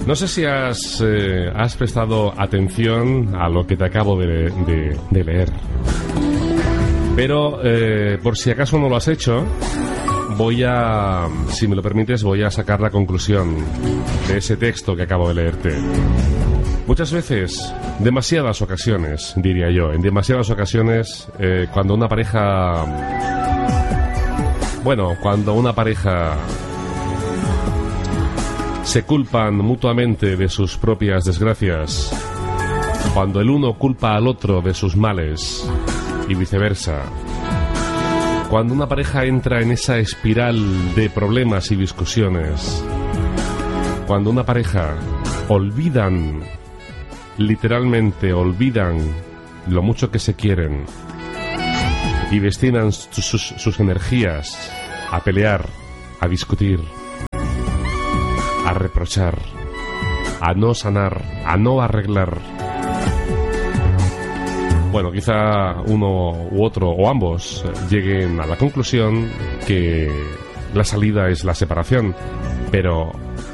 No sé si has prestado atención a lo que te acabo de leer, pero por si acaso no lo has hecho, si me lo permites, voy a sacar la conclusión de ese texto que acabo de leerte. Muchas veces, demasiadas ocasiones, diría yo, en demasiadas ocasiones, cuando una pareja se culpan mutuamente de sus propias desgracias, cuando el uno culpa al otro de sus males y viceversa, cuando una pareja entra en esa espiral de problemas y discusiones, cuando una pareja literalmente olvidan lo mucho que se quieren y destinan sus energías a pelear, a discutir, a reprochar, a no sanar, a no arreglar. Bueno, quizá uno u otro o ambos lleguen a la conclusión que la salida es la separación, pero